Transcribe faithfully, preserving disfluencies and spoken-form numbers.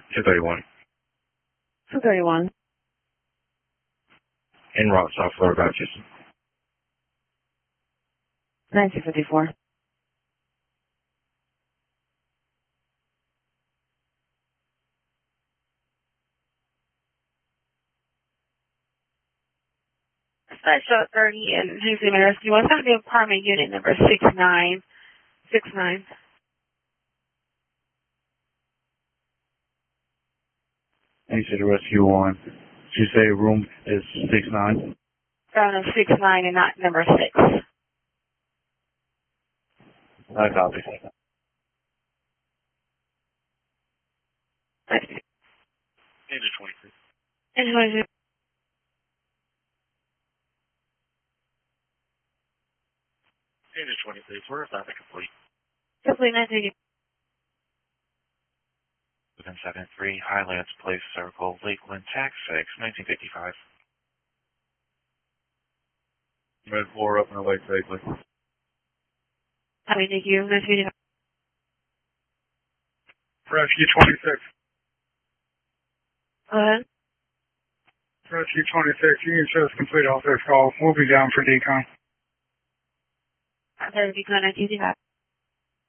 two thirty-one. two thirty-one. En route, South Florida Baptist. nineteen fifty-four. Special thirty and Houston Rescue. What's going to be apartment unit number six nine six nine? You said rescue one. Did you say room is six nine? Uh, six nine and not number six. I copy. Into twenty-three. And who is it? Into twenty-three. Where is that complete? Simply nineteen. Within seven three, Highlands Place Circle, Lakeland, Tax six, nineteen fifty-five. Red four up in the lake safely. I mean, thank you. nineteen fifty-five. Rescue twenty-six. Go ahead. Rescue twenty-six, you can show us complete all this call. We'll be down for decon. That'll be good. nineteen fifty-five.